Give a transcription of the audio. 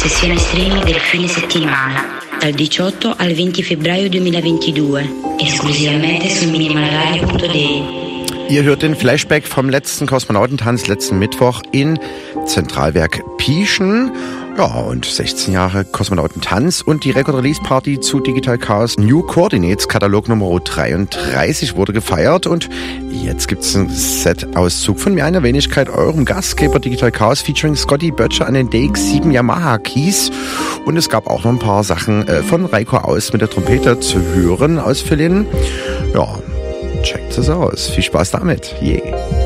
sessione streaming del fine settimana, dal 18 al 20 febbraio 2022, esclusivamente su minimalradio.de. Ihr hört den Flashback vom letzten Kosmonautentanz letzten Mittwoch in Zentralwerk Pieschen. Ja, und 16 Jahre Kosmonautentanz und die Record-Release-Party zu Digital Chaos New Coordinates Katalog Nummer 33 wurde gefeiert. Und jetzt gibt's einen Set-Auszug von mir einer Wenigkeit, eurem Gastgeber Digital Chaos, featuring Scotty Böttcher an den DX7 Yamaha Keys. Und es gab auch noch ein paar Sachen von Reiko Aus mit der Trompete zu hören aus Berlin. Ja, checkt es aus. Viel Spaß damit. Yeah.